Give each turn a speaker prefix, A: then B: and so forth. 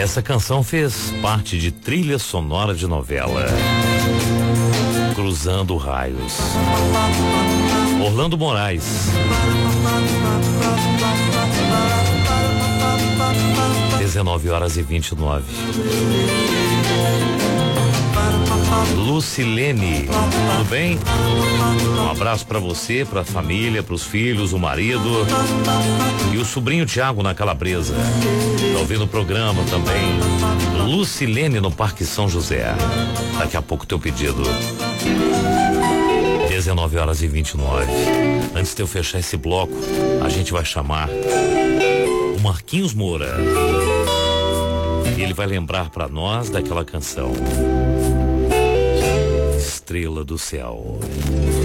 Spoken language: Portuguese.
A: Essa canção fez parte de trilha sonora de novela Cruzando Raios. Orlando Moraes. (19h29). Lucilene, tudo bem? Um abraço pra você, pra família, pros filhos, o marido e o sobrinho Tiago na Calabresa. Tá ouvindo o programa também. Lucilene no Parque São José. Daqui a pouco teu pedido. 19h29. Antes de eu fechar esse bloco, a gente vai chamar o Marquinhos Moura. E ele vai lembrar pra nós daquela canção Estrela do Céu.